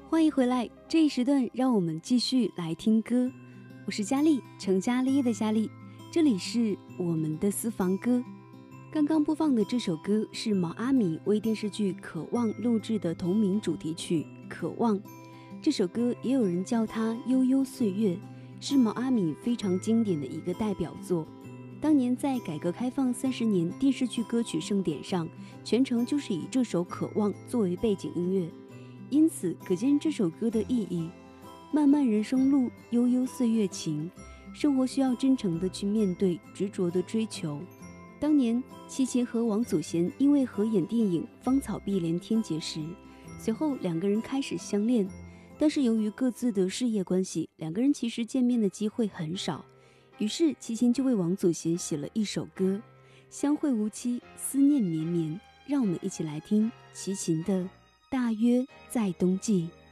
欢迎回来，这一时段让我们继续来听歌。我是佳丽，成家立业的佳丽，这里是我们的私房歌。刚刚播放的这首歌是毛阿敏为电视剧《渴望》录制的同名主题曲《渴望》。这首歌也有人叫它《悠悠岁月》，是毛阿敏非常经典的一个代表作。当年在改革开放30年电视剧歌曲盛典上，全程就是以这首《渴望》作为背景音乐，因此可见这首歌的意义。漫漫人生路，悠悠岁月情，生活需要真诚地去面对，执着地追求。当年齐秦和王祖贤因为合演电影《芳草碧连天》结识，随后两个人开始相恋，但是由于各自的事业关系，两个人其实见面的机会很少。于是齐秦就为王祖贤写了一首歌，相会无期，思念绵绵。让我们一起来听齐秦的《大约在冬季》。